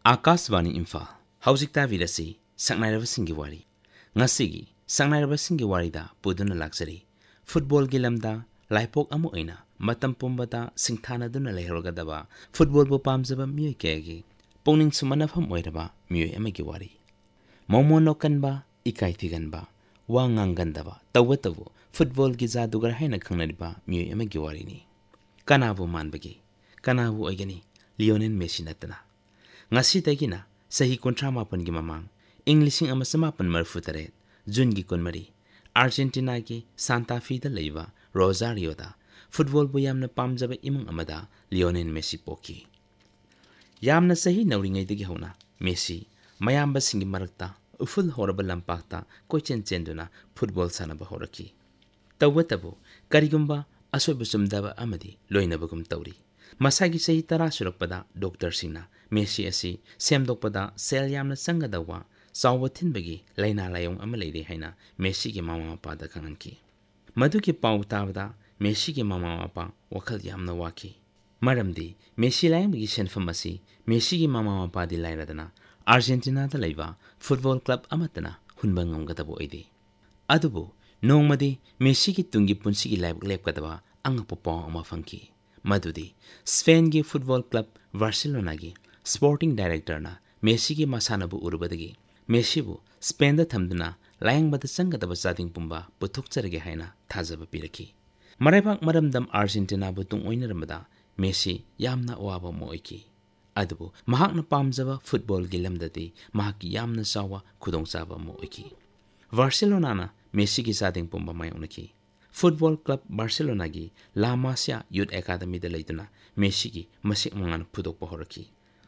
आकाशवाणी इम्फाल हौजिक ताबीरसी सक्नाइरबसिंगी वारी ngasi सक्नाइरबसिंगी वारीदा पुदुना लाक्सरी football गी lambda लाइपोक अमु ओइना मतम पुंबदा सिंथानादुना लेहरगदबा फुटबॉल बु पामजबा मिय केगी पोनिंग सुमनफम ओइरबा मिय एमगी वारी मोमोनो कनबा इकाई थिगनबा वा nganggandaba tawatabu फुटबॉल गी जादुगर हैना खंगनरिबा मिय एमगी वारीनी कनाबु मानबगी कनाबु ओइगनी Lionel Messi नतना ngasi tagina sahi 38 gi mamang English ama samapan marfutare June gi kunmari Argentina gi Santa Fe da leiba Rosario da football bu yamna pamjaba imung amada Lionel Messi poki yamna sahi nauringai dagi hona Messi mayamba singi marakta uful horaba lampakta kochen chenduna football sanaba horaki tawatabu karigumba asoibu sumdaba amadi loinabagum tawri masagi sahi tara surakpada doctor singna Messi asi semdokpada sel yamna sangadawa sawathin bagi laina layong amalai haina Messi gi mama mapa da kananki madu ki pau tabada Messi gi mama mapa wakal yamna waki maramdi Messi layang bagi senfam asi Messi gi mama mapa di lairadana Argentina da laiba football club amatana hunbangam gadabo ide adubu nongmadi Messi gi tungi punsi gi laib lepkadaba angapopo ama fanki madudi Spain gi football club Barcelona gi Sporting Director na Messi gi masanabu urubadagi Messi bu Spain da thamduna layang bada sangadaba sating pumba puthokcharage haina thajaba piraki maraibak maramdam Argentina bu tung oinaramada Messi yamna waba moiki adubu mahakna pamjaba football gi lamdati mahaki yamna sawa khudongchaba moiki Barcelona na Messi gi sating pumba mayonaki Football Club Barcelona gi La Masia Youth Academy da leituna Messi gi masik mangan phudokpa horaki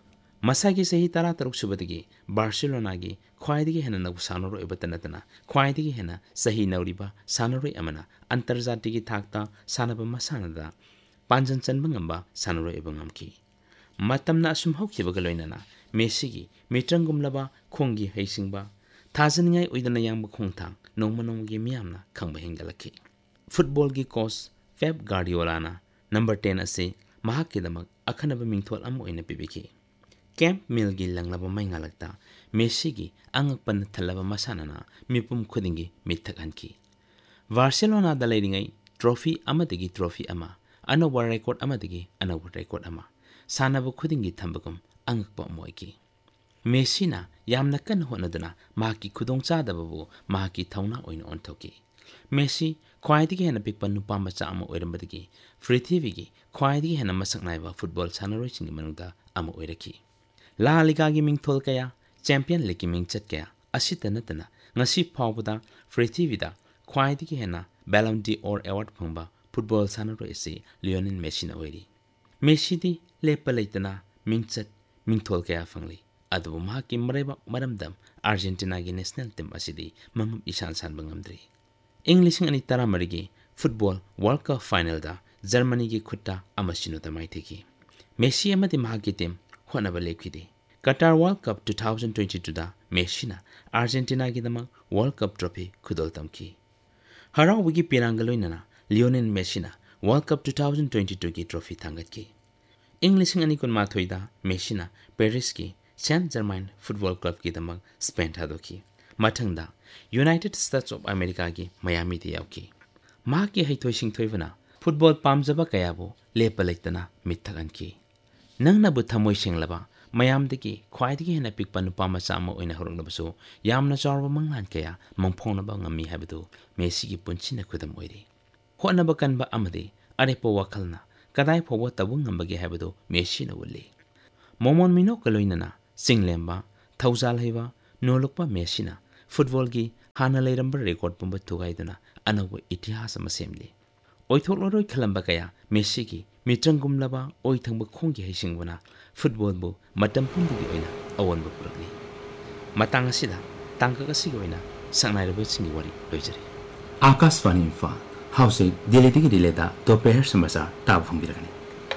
masagi sahi tara taruk subadagi Barcelona gi khwaidigi hena nagu sanoro ebatanatana khwaidigi hena sahi nauriba sanoro amana antarjati gi thakta sanaba masanada panjan chanba ngamba sanoro ebangamki matamna asum hokhibaga loinana Messi gi mitrangumlaba khongi heisingba thajaningai oidana yangba khongthang nongmanonggi miyamna khangba hengalaki football gi coach Pep Guardiola na number 10 ase mahakkidamak akhanaba mingthol am oina pibiki Camp Mill gi langlaba maingalakta Messi gi angakpan thalaba masanana mipum khudingi mithakanki Barcelona da leiringai trophy amadagi trophy ama anawa record amadagi anawa record ama sanaba khudingi thambagum angakpa moiki Messi na yamna kan honaduna mahaki khudongchadababu mahaki thauna oina onthoki Messi khwaidigi hena pikpan nupa macha ama oirambadagi prithivigi khwaidigi hena masaknaiba football sanaroi singi manungda ama oiraki La Liga gi mingthol kaya Champion League gi mingchat kaya asita natana ngasi phawbada prithivida khwaidigi hena Ballon d'Or award phangba football sanaroi ase Lionel Messi na oiri Messi di lepa leitana mingchat mingthol kaya phangli adu mahaki maraiba maramdam Argentina gi national team asidi mamam isan san bangamdri English ani tara marigi football World Cup final da Germany gi khutta amasino tamai theki Messi amadi mahaki team honaba lekhide Qatar World Cup 2022 da Messi na Argentina gi dama World Cup trophy khudol tamki harau wigi pirangaloinana Lionel Messi na World Cup 2022 gi trophy thangatki English ani kun mathoida Messi na Paris gi Saint-Germain Football Club gi dama Spain thadoki mathangda United States of America gi Miami di yauki mahaki haithoi singthoibana football pamjaba kayabo lepalaitana mithaganki nangna bu thamoi senglaba mayamdagi khwaidigi hena pikpa nupa macha ama oina horongnabaso yamna chawba manglan kaya mangphonaba ngami habadu Messi gi punchina khudam oiri honaba kanba amade arepo wakhalna kadai phowa tabu ngambagi habadu Messi na wulli momon mino kaloinana singlemba thaujal haiba nolokpa Messi na football gi hana leiramba record pumba thugaiduna anawa itihas ama semli oitholoroi khalamba kaya Messi gi mitrangumlaba oithangba khonggi haisingwana football bu matam pumbugi oina awonba purakli matang asida tangka asigi oina sangnairoba singi wari loijari Akashvani Imphal hause Delhi digi dileda दोपहर समाचार ताब भंगिरगनी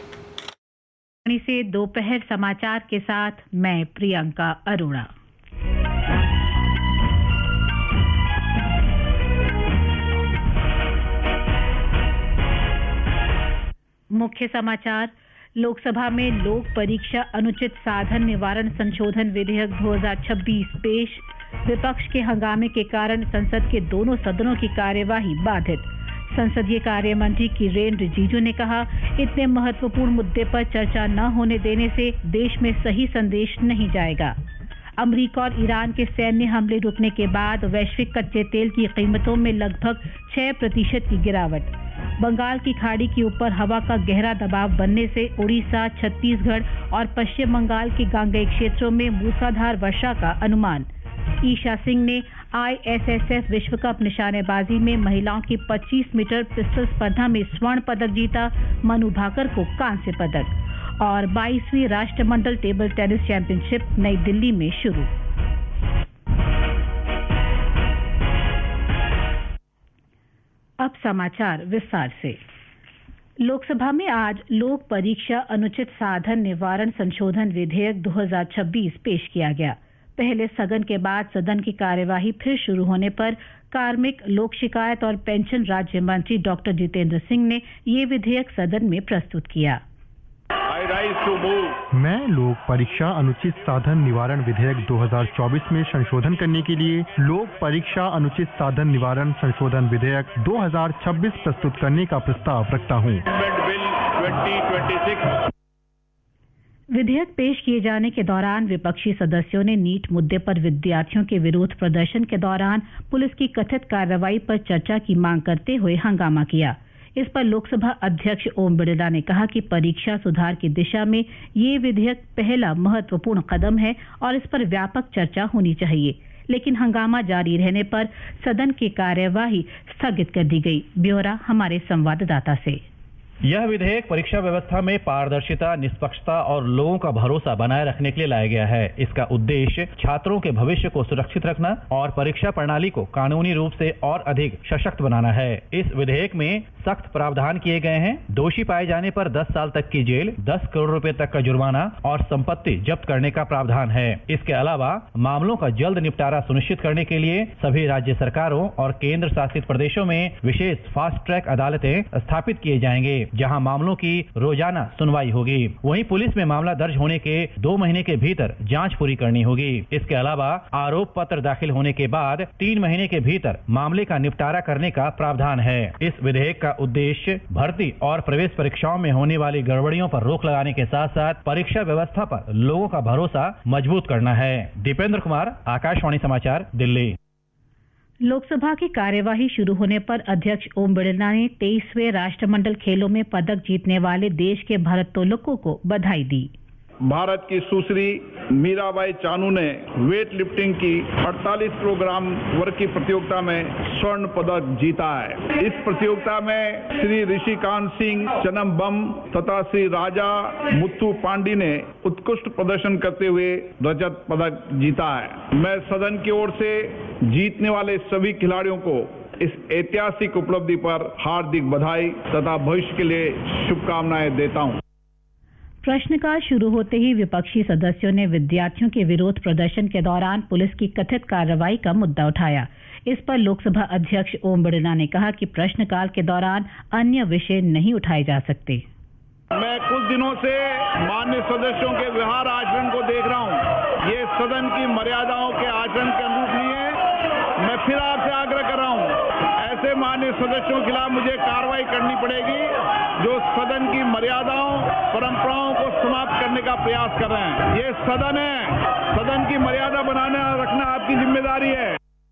से दोपहर समाचार के साथ मैं प्रियंका अरोड़ा मुख्य समाचार लोकसभा में लोक परीक्षा अनुचित साधन निवारण संशोधन विधेयक 2026 पेश। विपक्ष के हंगामे के कारण संसद के दोनों सदनों की कार्यवाही बाधित। संसदीय कार्य मंत्री किरेन रिजिजू ने कहा, इतने महत्वपूर्ण मुद्दे पर चर्चा न होने देने से देश में सही संदेश नहीं जाएगा। अमेरिका और ईरान के सैन्य हमले रुकने के बाद वैश्विक कच्चे तेल की कीमतों में लगभग 6% की गिरावट। बंगाल की खाड़ी के ऊपर हवा का गहरा दबाव बनने से उड़ीसा, छत्तीसगढ़ और पश्चिम बंगाल के गांगेय क्षेत्रों में मूसलाधार वर्षा का अनुमान। ईशा सिंह ने ISSF विश्व कप निशानेबाजी में महिलाओं की 25 मीटर पिस्टल स्पर्धा में स्वर्ण पदक जीता। मनु भाकर को कांस्य पदक। और 22वीं राष्ट्रमंडल टेबल टेनिस चैंपियनशिप नई दिल्ली में शुरू। अब समाचार विस्तार से। लोकसभा में आज लोक परीक्षा अनुचित साधन निवारण संशोधन विधेयक 2026 पेश किया गया। पहले स्थगन के बाद सदन की कार्यवाही फिर शुरू होने पर कार्मिक, लोक शिकायत और पेंशन राज्य मंत्री डॉक्टर जितेंद्र सिंह ने ये विधेयक सदन में प्रस्तुत किया। मैं लोक परीक्षा अनुचित साधन निवारण विधेयक 2024 में संशोधन करने के लिए लोक परीक्षा अनुचित साधन निवारण संशोधन विधेयक 2026 प्रस्तुत करने का प्रस्ताव रखता हूं। विधेयक पेश किए जाने के दौरान विपक्षी सदस्यों ने नीट मुद्दे पर विद्यार्थियों के विरोध प्रदर्शन के दौरान पुलिस की कथित कार्रवाई पर चर्चा की मांग करते हुए हंगामा किया। इस पर लोकसभा अध्यक्ष ओम बिरला ने कहा कि परीक्षा सुधार की दिशा में ये विधेयक पहला महत्वपूर्ण कदम है और इस पर व्यापक चर्चा होनी चाहिए, लेकिन हंगामा जारी रहने पर सदन की कार्यवाही स्थगित कर दी गई। ब्यौरा हमारे संवाददाता से। यह विधेयक परीक्षा व्यवस्था में पारदर्शिता, निष्पक्षता और लोगों का भरोसा बनाए रखने के लिए लाया गया है। इसका उद्देश्य छात्रों के भविष्य को सुरक्षित रखना और परीक्षा प्रणाली को कानूनी रूप से और अधिक सशक्त बनाना है। इस विधेयक में सख्त प्रावधान किए गए हैं। दोषी पाए जाने पर 10 साल तक की जेल, 10 करोड़ रुपए तक का जुर्माना और संपत्ति जब्त करने का प्रावधान है। इसके अलावा मामलों का जल्द निपटारा सुनिश्चित करने के लिए सभी राज्य सरकारों और केंद्र शासित प्रदेशों में विशेष फास्ट ट्रैक अदालतें स्थापित किए जाएंगे, जहां मामलों की रोजाना सुनवाई होगी। वहीं पुलिस में मामला दर्ज होने के 2 महीने के भीतर जांच पूरी करनी होगी। इसके अलावा आरोप पत्र दाखिल होने के बाद 3 महीने के भीतर मामले का निपटारा करने का प्रावधान है। इस विधेयक का उद्देश्य भर्ती और प्रवेश परीक्षाओं में होने वाली गड़बड़ियों पर रोक लगाने के साथ साथ परीक्षा व्यवस्था पर लोगों का भरोसा मजबूत करना है। दीपेंद्र कुमार, आकाशवाणी समाचार, दिल्ली। लोकसभा की कार्यवाही शुरू होने पर अध्यक्ष ओम बिरला ने 23वें राष्ट्रमंडल खेलों में पदक जीतने वाले देश के भारोत्तोलकों को बधाई दी। भारत की सुश्री मीराबाई चानू ने वेट लिफ्टिंग की 48 किलोग्राम वर्ग की प्रतियोगिता में स्वर्ण पदक जीता है। इस प्रतियोगिता में श्री ऋषिकांत सिंह चनम्बम तथा श्री राजा मुत्थु पांडी ने उत्कृष्ट प्रदर्शन करते हुए रजत पदक जीता है। मैं सदन की ओर से जीतने वाले सभी खिलाड़ियों को इस ऐतिहासिक उपलब्धि पर हार्दिक बधाई तथा भविष्य के लिए शुभकामनाएं देता हूं। प्रश्नकाल शुरू होते ही विपक्षी सदस्यों ने विद्यार्थियों के विरोध प्रदर्शन के दौरान पुलिस की कथित कार्रवाई का मुद्दा उठाया। इस पर लोकसभा अध्यक्ष ओम बिरला ने कहा कि प्रश्नकाल के दौरान अन्य विषय नहीं उठाए जा सकते। मैं कुछ दिनों से माननीय सदस्यों के व्यवहार आचरण को देख रहा हूं। ये सदन की मर्यादाओं के आचरण के अनुरूप नहीं है। मैं फिर आपसे आग्रह कर रहा हूं, ऐसे माननीय सदस्यों के खिलाफ मुझे कार्रवाई करनी पड़ेगी जो सदन की मर्यादाओं, परंपराओं को समाप्त करने का प्रयास कर रहे हैं। ये सदन है, सदन की मर्यादा बनाना रखना आपकी जिम्मेदारी है।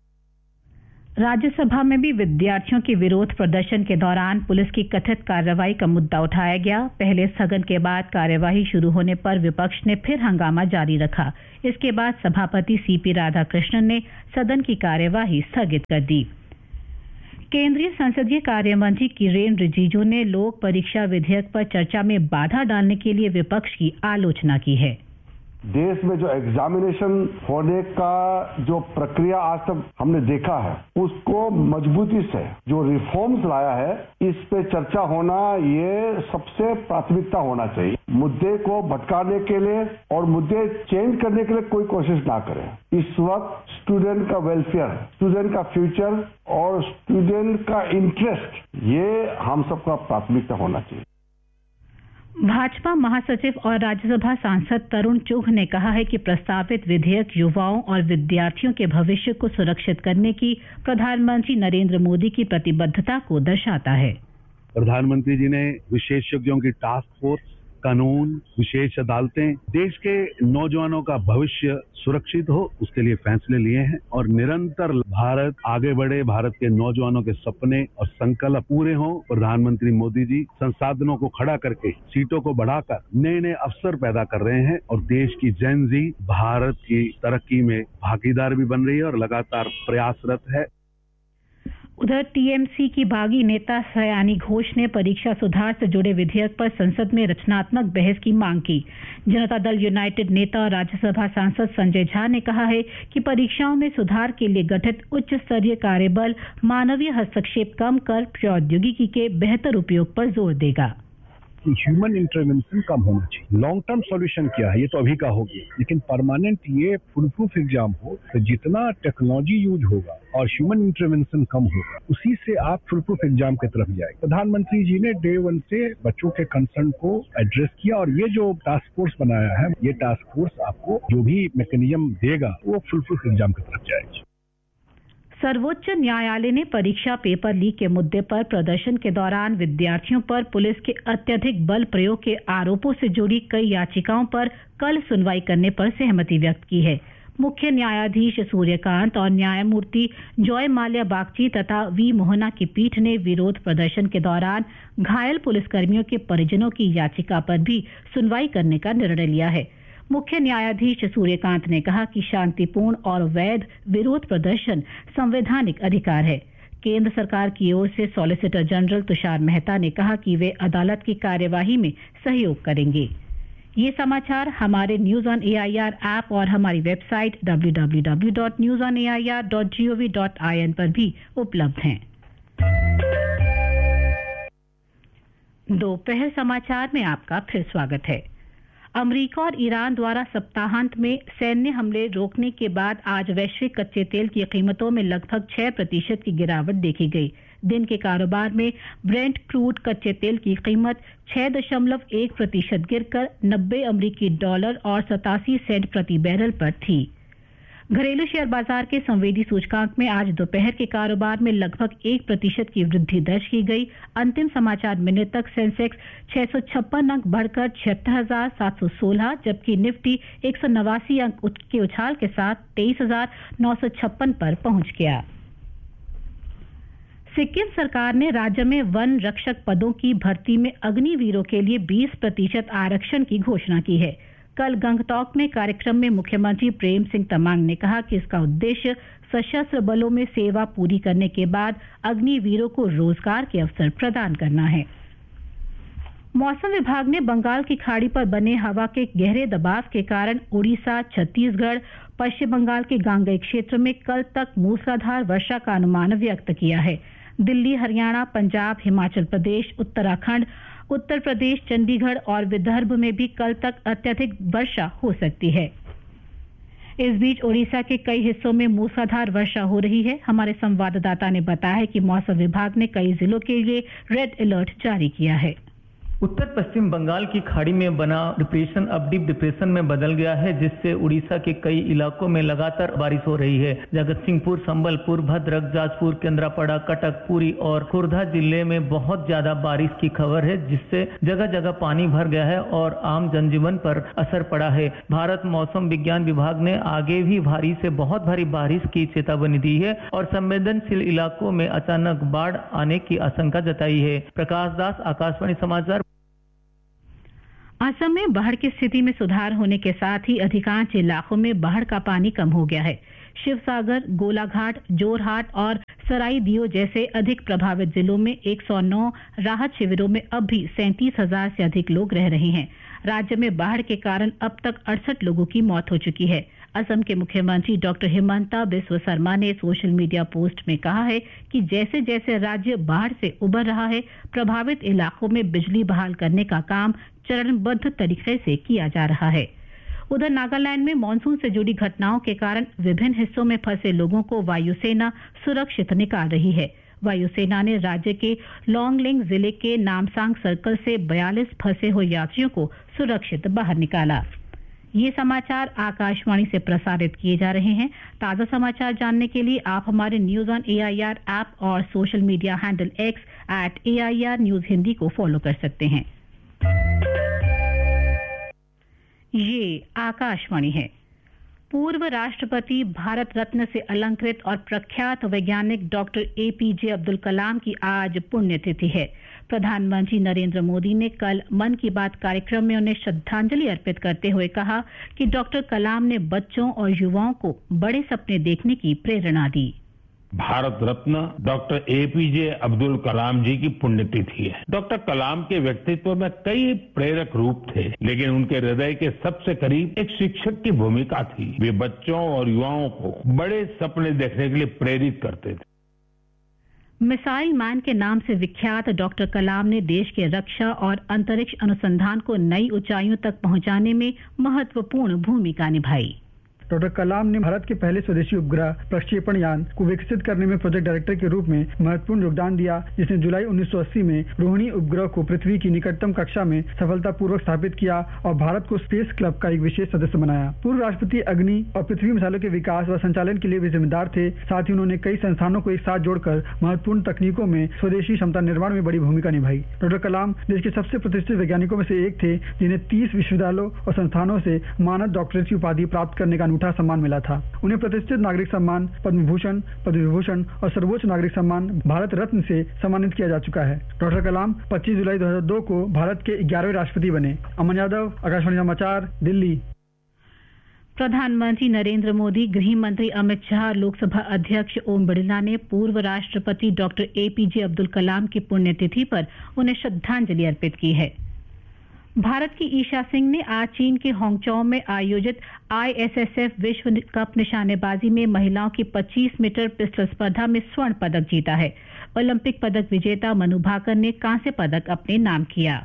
राज्यसभा में भी विद्यार्थियों के विरोध प्रदर्शन के दौरान पुलिस की कथित कार्रवाई का मुद्दा उठाया गया। पहले स्थगन के बाद कार्यवाही शुरू होने पर विपक्ष ने फिर हंगामा जारी रखा। इसके बाद सभापति CP राधाकृष्णन ने सदन की कार्यवाही स्थगित कर दी। केंद्रीय संसदीय कार्य मंत्री किरेन रिजिजू ने लोक परीक्षा विधेयक पर चर्चा में बाधा डालने के लिए विपक्ष की आलोचना की है। देश में जो एग्जामिनेशन होने का जो प्रक्रिया आज तक हमने देखा है, उसको मजबूती से जो रिफॉर्म्स लाया है, इस पे चर्चा होना ये सबसे प्राथमिकता होना चाहिए। मुद्दे को भटकाने के लिए और मुद्दे चेंज करने के लिए कोई कोशिश ना करें। इस वक्त स्टूडेंट का वेलफेयर, स्टूडेंट का फ्यूचर और स्टूडेंट का इंटरेस्ट, ये हम सबका प्राथमिकता होना चाहिए। भाजपा महासचिव और राज्यसभा सांसद तरुण चुघ ने कहा है कि प्रस्तावित विधेयक युवाओं और विद्यार्थियों के भविष्य को सुरक्षित करने की प्रधानमंत्री नरेंद्र मोदी की प्रतिबद्धता को दर्शाता है। प्रधानमंत्री जी ने विशेषज्ञों की टास्क फोर्स, कानून, विशेष अदालतें देश के नौजवानों का भविष्य सुरक्षित हो उसके लिए फैसले लिए हैं और निरंतर भारत आगे बढ़े, भारत के नौजवानों के सपने और संकल्प पूरे हों। प्रधानमंत्री मोदी जी संसाधनों को खड़ा करके सीटों को बढ़ाकर नए नए अवसर पैदा कर रहे हैं और देश की जेन ज़ी भारत की तरक्की में भागीदार भी बन रही है और लगातार प्रयासरत है। उधर टीएमसी की बागी नेता सयानी घोष ने परीक्षा सुधार से जुड़े विधेयक पर संसद में रचनात्मक बहस की मांग की। जनता दल यूनाइटेड नेता और राज्यसभा सांसद संजय झा ने कहा है कि परीक्षाओं में सुधार के लिए गठित उच्च स्तरीय कार्यबल मानवीय हस्तक्षेप कम कर प्रौद्योगिकी के बेहतर उपयोग पर जोर देगा। ह्यूमन इंटरवेंशन कम होना चाहिए। लॉन्ग टर्म सॉल्यूशन क्या है, ये तो अभी का हो गया, लेकिन परमानेंट ये फुल प्रूफ एग्जाम हो तो जितना टेक्नोलॉजी यूज होगा और ह्यूमन इंटरवेंशन कम होगा उसी से आप फुल प्रूफ एग्जाम की तरफ जाएंगे। प्रधानमंत्री जी ने डे 1 से बच्चों के कंसर्न को एड्रेस किया और ये जो टास्क फोर्स बनाया है, ये टास्क फोर्स आपको जो भी मैकेनिज्म देगा वो फुल प्रूफ एग्जाम की तरफ जाएगी। सर्वोच्च न्यायालय ने परीक्षा पेपर लीक के मुद्दे पर प्रदर्शन के दौरान विद्यार्थियों पर पुलिस के अत्यधिक बल प्रयोग के आरोपों से जुड़ी कई याचिकाओं पर कल सुनवाई करने पर सहमति व्यक्त की है। मुख्य न्यायाधीश सूर्यकांत और न्यायमूर्ति जॉय माल्या बागची तथा वी मोहना की पीठ ने विरोध प्रदर्शन के दौरान घायल पुलिसकर्मियों के परिजनों की याचिका पर भी सुनवाई करने का निर्णय लिया है। मुख्य न्यायाधीश सूर्यकांत ने कहा कि शांतिपूर्ण और वैध विरोध प्रदर्शन संवैधानिक अधिकार है। केंद्र सरकार की ओर से सॉलिसिटर जनरल तुषार मेहता ने कहा कि वे अदालत की कार्यवाही में सहयोग करेंगे। ये समाचार हमारे न्यूज ऑन AIR ऐप और हमारी वेबसाइट www.newsonair.gov.in पर भी उपलब्ध हैं। दोपहर समाचार में आपका फिर स्वागत है। अमेरिका और ईरान द्वारा सप्ताहांत में सैन्य हमले रोकने के बाद आज वैश्विक कच्चे तेल की कीमतों में लगभग 6% की गिरावट देखी गई। दिन के कारोबार में ब्रेंट क्रूड कच्चे तेल की कीमत 6.1% गिरकर $90 और 87 सेंट प्रति बैरल पर थी। घरेलू शेयर बाजार के संवेदी सूचकांक में आज दोपहर के कारोबार में लगभग 1% की वृद्धि दर्ज की गई। अंतिम समाचार मिनट तक सेंसेक्स 656 अंक बढ़कर 76,716, जबकि निफ्टी 189 अंक के उछाल के साथ 23,956 पर पहुंच गया। सिक्किम सरकार ने राज्य में वन रक्षक पदों की भर्ती में अग्निवीरों के लिए 20% आरक्षण की घोषणा की है। कल गंगटोक में कार्यक्रम में मुख्यमंत्री प्रेम सिंह तमांग ने कहा कि इसका उद्देश्य सशस्त्र बलों में सेवा पूरी करने के बाद अग्निवीरों को रोजगार के अवसर प्रदान करना है। मौसम विभाग ने बंगाल की खाड़ी पर बने हवा के गहरे दबाव के कारण उड़ीसा, छत्तीसगढ़, पश्चिम बंगाल के गांगेय क्षेत्र में कल तक मूसलाधार वर्षा का अनुमान व्यक्त किया है। दिल्ली, हरियाणा, पंजाब, हिमाचल प्रदेश, उत्तराखंड, उत्तर प्रदेश, चंडीगढ़ और विदर्भ में भी कल तक अत्यधिक वर्षा हो सकती है। इस बीच ओडिशा के कई हिस्सों में मूसलाधार वर्षा हो रही है। हमारे संवाददाता ने बताया है कि मौसम विभाग ने कई जिलों के लिए रेड अलर्ट जारी किया है। उत्तर पश्चिम बंगाल की खाड़ी में बना डिप्रेशन अब डीप डिप्रेशन में बदल गया है, जिससे उड़ीसा के कई इलाकों में लगातार बारिश हो रही है। जगत सिंहपुर, संबलपुर, भद्रक, जाजपुर, केंद्रापड़ा, कटक, पुरी और खुर्दा जिले में बहुत ज्यादा बारिश की खबर है, जिससे जगह जगह पानी भर गया है और आम जनजीवन पर असर पड़ा है। भारत मौसम विज्ञान विभाग ने आगे भी भारी से बहुत भारी बारिश की चेतावनी दी है और संवेदनशील इलाकों में अचानक बाढ़ आने की आशंका जताई है। प्रकाश दास, आकाशवाणी समाचार। असम में बाढ़ की स्थिति में सुधार होने के साथ ही अधिकांश इलाकों में बाढ़ का पानी कम हो गया है। शिवसागर, गोलाघाट, जोरहाट और सराईदियो जैसे अधिक प्रभावित जिलों में 109 राहत शिविरों में अब भी 37,000 से अधिक लोग रह रहे हैं। राज्य में बाढ़ के कारण अब तक 68 लोगों की मौत हो चुकी है। असम के मुख्यमंत्री डॉक्टर हिमंता बिस्वा शर्मा ने सोशल मीडिया पोस्ट में कहा है कि जैसे जैसे राज्य बाढ़ से उबर रहा है, प्रभावित इलाकों में बिजली बहाल करने का काम चरणबद्ध तरीके से किया जा रहा है। उधर नागालैंड में मानसून से जुड़ी घटनाओं के कारण विभिन्न हिस्सों में फंसे लोगों को वायुसेना सुरक्षित निकाल रही है। वायुसेना ने राज्य के लोंगलिंग जिले के नामसांग सर्कल से 42 फंसे हुए यात्रियों को सुरक्षित बाहर निकाला। ये समाचार आकाशवाणी से प्रसारित किए जा रहे हैं। ताजा समाचार जानने के लिए आप हमारे न्यूज ऑन AIR ऐप और social media handle X @AIR news Hindi को फॉलो कर सकते हैं। ये आकाशवाणी है। पूर्व राष्ट्रपति, भारत रत्न से अलंकृत और प्रख्यात वैज्ञानिक डॉक्टर APJ अब्दुल कलाम की आज पुण्यतिथि है। प्रधानमंत्री नरेंद्र मोदी ने कल मन की बात कार्यक्रम में उन्हें श्रद्धांजलि अर्पित करते हुए कहा कि डॉक्टर कलाम ने बच्चों और युवाओं को बड़े सपने देखने की प्रेरणा दी। भारत रत्न डॉक्टर APJ अब्दुल कलाम जी की पुण्यतिथि है। डॉक्टर कलाम के व्यक्तित्व में कई प्रेरक रूप थे, लेकिन उनके हृदय के सबसे करीब एक शिक्षक की भूमिका थी। वे बच्चों और युवाओं को बड़े सपने देखने के लिए प्रेरित करते थे। मिसाइल मैन के नाम से विख्यात डॉक्टर कलाम ने देश के रक्षा और अंतरिक्ष अनुसंधान को नई ऊंचाइयों तक पहुंचाने में महत्वपूर्ण भूमिका निभाई। डॉक्टर कलाम ने भारत के पहले स्वदेशी उपग्रह प्रक्षेपण यान को विकसित करने में प्रोजेक्ट डायरेक्टर के रूप में महत्वपूर्ण योगदान दिया, जिसने जुलाई 1980 में रोहिणी उपग्रह को पृथ्वी की निकटतम कक्षा में सफलतापूर्वक स्थापित किया और भारत को स्पेस क्लब का एक विशेष सदस्य बनाया। पूर्व राष्ट्रपति अग्नि और पृथ्वी मिसाइलों के विकास व संचालन के लिए भी जिम्मेदार थे। साथ ही उन्होंने कई संस्थानों को एक साथ जोड़कर महत्वपूर्ण तकनीकों में स्वदेशी क्षमता निर्माण में बड़ी भूमिका निभाई। डॉक्टर कलाम देश के सबसे प्रतिष्ठित वैज्ञानिकों में से एक थे, जिन्हें 30 विश्वविद्यालयों और संस्थानों से मानद डॉक्टरेट की उपाधि प्राप्त करने का सम्मान मिला था। उन्हें प्रतिष्ठित नागरिक सम्मान पद्म भूषण, पद्म विभूषण और सर्वोच्च नागरिक सम्मान भारत रत्न से सम्मानित किया जा चुका है। डॉक्टर कलाम 25 जुलाई 2002 को भारत के 11वें राष्ट्रपति बने। अमन यादव, आकाशवाणी समाचार, दिल्ली। प्रधानमंत्री नरेंद्र मोदी, गृह मंत्री अमित शाह, लोकसभा अध्यक्ष ओम बिरला ने पूर्व राष्ट्रपति डॉक्टर APJ अब्दुल कलाम की पुण्यतिथि पर उन्हें श्रद्धांजलि अर्पित की है। भारत की ईशा सिंह ने आज चीन के होंगचौ में आयोजित ISSF विश्व कप निशानेबाजी में महिलाओं की 25 मीटर पिस्टल स्पर्धा में स्वर्ण पदक जीता है। ओलंपिक पदक विजेता मनु भाकर ने कांस्य पदक अपने नाम किया।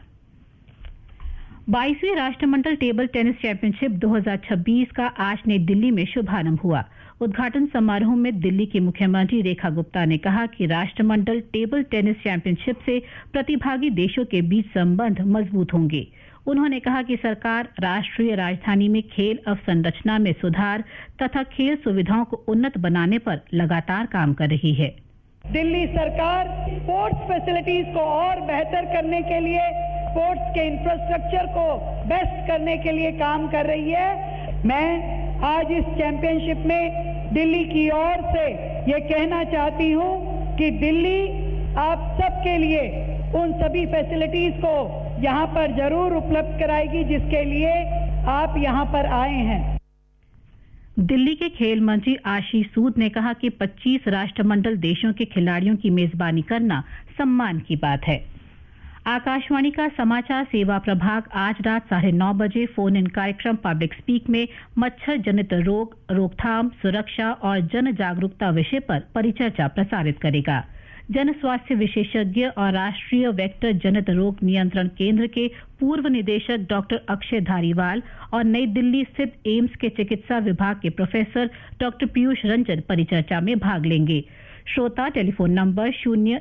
22वीं राष्ट्रमंडल टेबल टेनिस चैंपियनशिप 2026 का आज नई दिल्ली में शुभारंभ हुआ। उद्घाटन समारोह में दिल्ली की मुख्यमंत्री रेखा गुप्ता ने कहा कि राष्ट्रमंडल टेबल टेनिस चैंपियनशिप से प्रतिभागी देशों के बीच संबंध मजबूत होंगे। उन्होंने कहा कि सरकार राष्ट्रीय राजधानी में खेल अवसंरचना में सुधार तथा खेल सुविधाओं को उन्नत बनाने पर लगातार काम कर रही है। दिल्ली सरकार स्पोर्ट्स फैसिलिटीज को और बेहतर करने के लिए, स्पोर्ट्स के इंफ्रास्ट्रक्चर को बेस्ट करने के लिए काम कर रही है। मैं आज इस चैंपियनशिप में दिल्ली की ओर से ये कहना चाहती हूँ कि दिल्ली आप सबके लिए उन सभी फैसिलिटीज को यहाँ पर जरूर उपलब्ध कराएगी जिसके लिए आप यहाँ पर आए हैं। दिल्ली के खेल मंत्री आशीष सूद ने कहा कि 25 राष्ट्रमंडल देशों के खिलाड़ियों की मेजबानी करना सम्मान की बात है। आकाशवाणी का समाचार सेवा प्रभाग आज रात 9:30 बजे फोन इन कार्यक्रम पब्लिक स्पीक में मच्छर जनित रोग, रोकथाम, सुरक्षा और जन जागरूकता विषय पर परिचर्चा प्रसारित करेगा। जन स्वास्थ्य विशेषज्ञ और राष्ट्रीय वेक्टर जनित रोग नियंत्रण केंद्र के पूर्व निदेशक डॉक्टर अक्षय धारीवाल और नई दिल्ली स्थित एम्स के चिकित्सा विभाग के प्रोफेसर डॉक्टर पीयूष रंजन परिचर्चा में भाग लेंगे। श्रोता टेलीफोन नंबर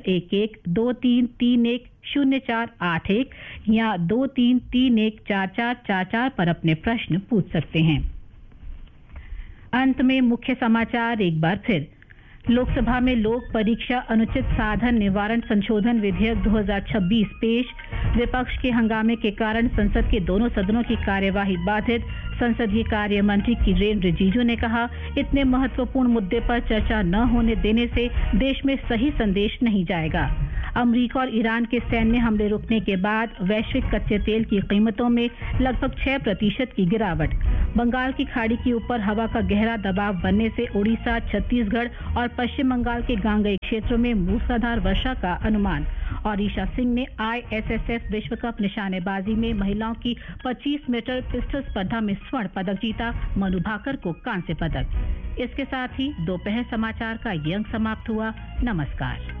011-2331-0481 या 2331-4444 पर अपने प्रश्न पूछ सकते हैं। अंत में मुख्य समाचार एक बार फिर। लोकसभा में लोक परीक्षा अनुचित साधन निवारण संशोधन विधेयक 2026 पेश। विपक्ष के हंगामे के कारण संसद के दोनों सदनों की कार्यवाही बाधित। संसदीय कार्य मंत्री किरेन रिजिजू ने कहा, इतने महत्वपूर्ण मुद्दे पर चर्चा न होने देने से देश में सही संदेश नहीं जाएगा। अमेरिका और ईरान के सैन्य हमले रुकने के बाद वैश्विक कच्चे तेल की कीमतों में लगभग 6% की गिरावट। बंगाल की खाड़ी के ऊपर हवा का गहरा दबाव बनने से ओडिशा, छत्तीसगढ़ और पश्चिम बंगाल के गांगेय क्षेत्रों में मूसलाधार वर्षा का अनुमान। और ईशा सिंह ने ISSF विश्व कप निशानेबाजी में महिलाओं की 25 मीटर पिस्टल स्पर्धा में स्वर्ण पदक जीता, मनु भाकर को कांस्य पदक। इसके साथ ही दोपहर समाचार का ये अंक समाप्त हुआ। नमस्कार।